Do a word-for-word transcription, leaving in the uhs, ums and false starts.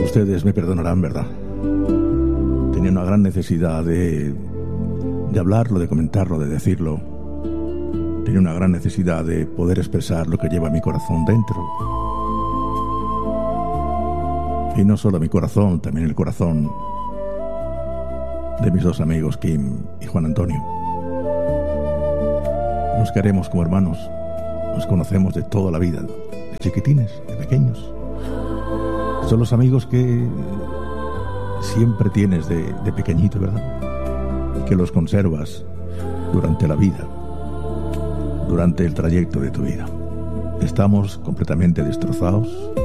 Ustedes me perdonarán, ¿verdad? Tenía una gran necesidad de, de hablarlo, de comentarlo, de decirlo. Tenía una gran necesidad de poder expresar lo que lleva mi corazón dentro. Y no solo mi corazón, también el corazón de mis dos amigos, Kim y Juan Antonio. Nos queremos como hermanos, nos conocemos de toda la vida, de chiquitines, de pequeños. Son los amigos que siempre tienes de, de pequeñito, ¿verdad? Y que los conservas durante la vida, durante el trayecto de tu vida. Estamos completamente destrozados,